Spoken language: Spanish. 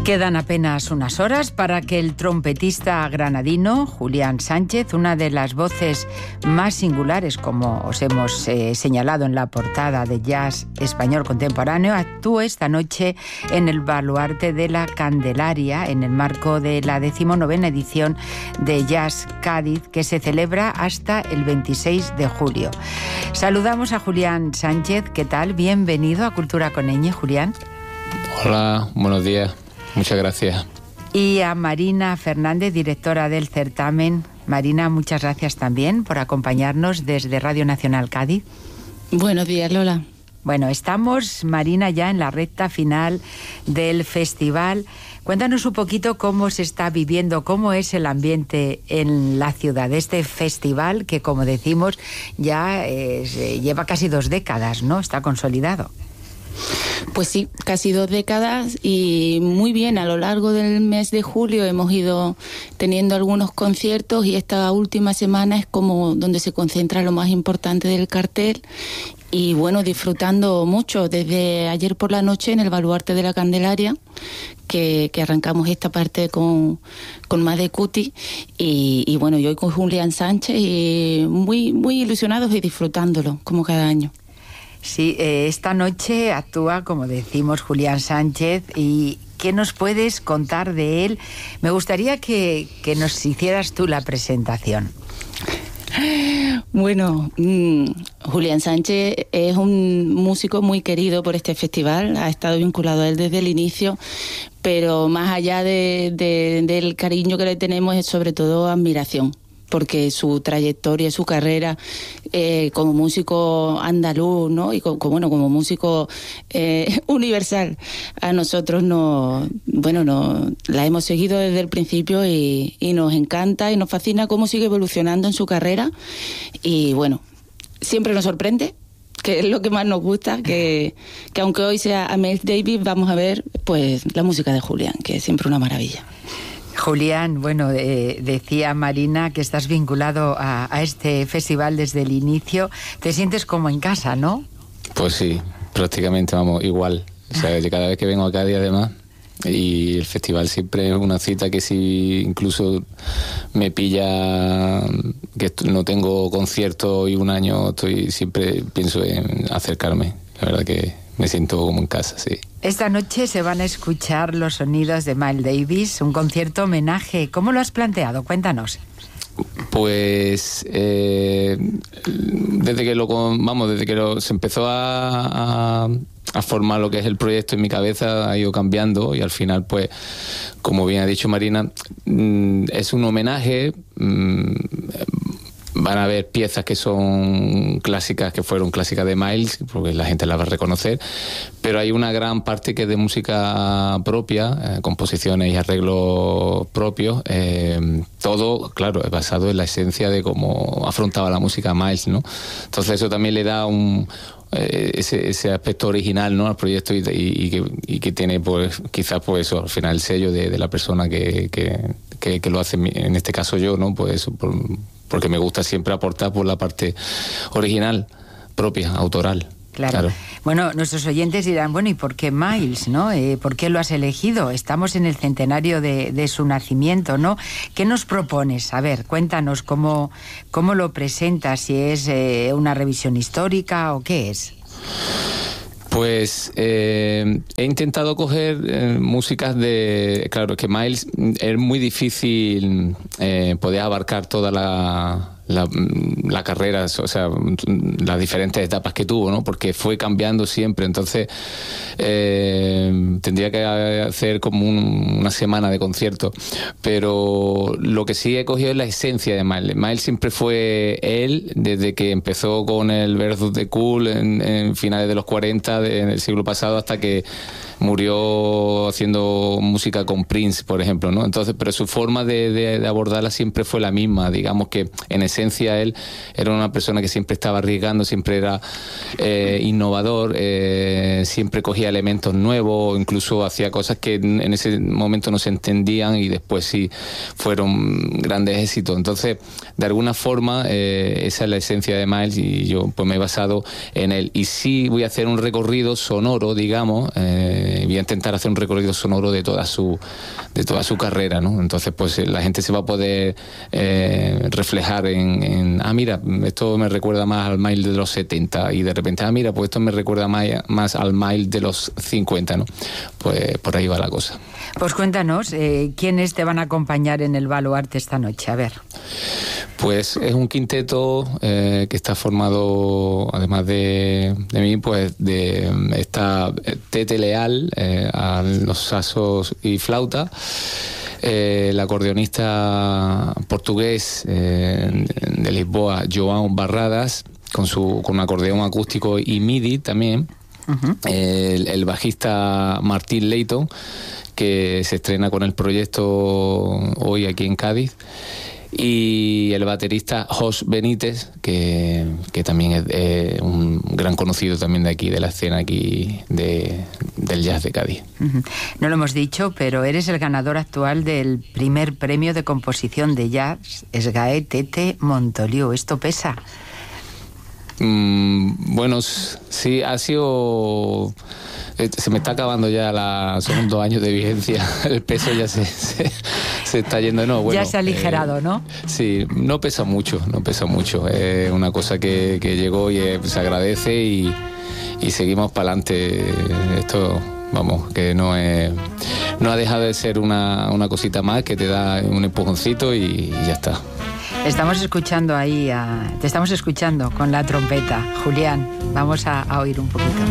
Quedan apenas unas horas para que el trompetista granadino Julián Sánchez, una de las voces más singulares, como os hemos señalado en la portada de Jazz Español Contemporáneo, actúe esta noche en el Baluarte de la Candelaria en el marco de la 19ª edición de Jazz Cádiz, que se celebra hasta el 26 de julio. Saludamos a Julián Sánchez. ¿Qué tal? Bienvenido a Cultura con Ñ, Julián. Hola, buenos días. Muchas gracias. Y a Marina Fernández, directora del certamen. Marina, muchas gracias también por acompañarnos desde Radio Nacional Cádiz. Buenos días, Lola. Bueno, estamos, Marina, ya en la recta final del festival. Cuéntanos un poquito cómo se está viviendo, cómo es el ambiente en la ciudad de este festival que, como decimos, ya lleva casi 2 décadas, ¿no? Está consolidado. Pues sí, casi 2 décadas y muy bien. A lo largo del mes de julio hemos ido teniendo algunos conciertos y esta última semana es como donde se concentra lo más importante del cartel. Y bueno, disfrutando mucho desde ayer por la noche en el Baluarte de la Candelaria, que arrancamos esta parte con Made Cuti y bueno, y hoy con Julián Sánchez y muy, muy ilusionados y disfrutándolo como cada año. Sí, esta noche actúa, como decimos, Julián Sánchez. ¿Y qué nos puedes contar de él? Me gustaría que nos hicieras tú la presentación. Bueno, Julián Sánchez es un músico muy querido por este festival, ha estado vinculado a él desde el inicio, pero más allá del cariño que le tenemos es sobre todo admiración, porque su trayectoria, su carrera como músico andaluz, ¿no? Y como músico universal, a nosotros la hemos seguido desde el principio y nos encanta y nos fascina cómo sigue evolucionando en su carrera y bueno, siempre nos sorprende, que es lo que más nos gusta, que aunque hoy sea Miles Davis, vamos a ver pues la música de Julián, que es siempre una maravilla. Julián, bueno, decía Marina que estás vinculado a este festival desde el inicio. Te sientes como en casa, ¿no? Pues sí, prácticamente, vamos, igual. O sea, cada vez que vengo a Cádiz, además, y el festival siempre es una cita que si incluso me pilla que no tengo concierto y un año siempre pienso en acercarme. La verdad que me siento como en casa, sí. Esta noche se van a escuchar los sonidos de Miles Davis, un concierto homenaje. ¿Cómo lo has planteado? Cuéntanos. Pues desde que se empezó a formar lo que es el proyecto en mi cabeza, ha ido cambiando y al final, pues, como bien ha dicho Marina, es un homenaje. Van a haber piezas que son clásicas, que fueron clásicas de Miles, porque la gente las va a reconocer, pero hay una gran parte que es de música propia, composiciones y arreglos propios, todo, claro, es basado en la esencia de cómo afrontaba la música Miles, ¿no? Entonces eso también le da ese aspecto original, ¿no?, al proyecto y que tiene, pues, quizás, pues eso, al final el sello de la persona que lo hace, en este caso yo, ¿no? Pues eso, porque me gusta siempre aportar por la parte original, propia, autoral. Claro. Bueno, nuestros oyentes dirán, bueno, ¿y por qué Miles, no? ¿Por qué lo has elegido? Estamos en el centenario de su nacimiento, ¿no? ¿Qué nos propones? A ver, cuéntanos cómo lo presentas, si es una revisión histórica o qué es. Pues he intentado coger músicas claro, que Miles es muy difícil poder abarcar toda la carrera, o sea, las diferentes etapas que tuvo, ¿no? Porque fue cambiando siempre, entonces tendría que hacer como una semana de conciertos, pero lo que sí he cogido es la esencia de Miles. Miles siempre fue él, desde que empezó con el Birth of the Cool en finales de los 40 del siglo pasado hasta que murió haciendo música con Prince, por ejemplo, ¿no? Entonces, pero su forma de abordarla siempre fue la misma. Digamos que en esencia él era una persona que siempre estaba arriesgando, siempre era innovador, siempre cogía elementos nuevos, incluso hacía cosas que en ese momento no se entendían y después sí fueron grandes éxitos. Entonces, de alguna forma, esa es la esencia de Miles y yo pues me he basado en él. Y sí voy a hacer un recorrido sonoro, digamos, voy a intentar hacer un recorrido sonoro de toda su carrera, ¿no? Entonces, pues la gente se va a poder reflejar en mira, esto me recuerda más al Miles de los 70, y de repente, mira, pues esto me recuerda más al Miles de los 50, ¿no? Pues por ahí va la cosa. Pues cuéntanos, ¿quiénes te van a acompañar en el Baluarte esta noche? A ver. Pues es un quinteto que está formado, además de mí, pues está Tete Leal a los saxos y flauta, el acordeonista portugués de Lisboa, João Barradas, con acordeón acústico y MIDI también. Uh-huh. El bajista Martín Leighton, que se estrena con el proyecto hoy aquí en Cádiz, y el baterista Jos Benítez, que también es un gran conocido también de aquí, de la escena aquí del jazz de Cádiz. Uh-huh. No lo hemos dicho, pero eres el ganador actual del primer premio de composición de jazz SGAE Tete Montoliu. ¿Esto pesa? Bueno, sí, ha sido... Se me está acabando ya son 2 años de vigencia. El peso ya se está yendo. No, bueno, ya se ha aligerado, ¿no? Sí, no pesa mucho. Es una cosa que llegó y se agradece y seguimos para adelante. Esto, vamos, que no ha dejado de ser una cosita más que te da un empujoncito y ya está. Estamos escuchando te estamos escuchando con la trompeta. Julián, vamos a oír un poquito.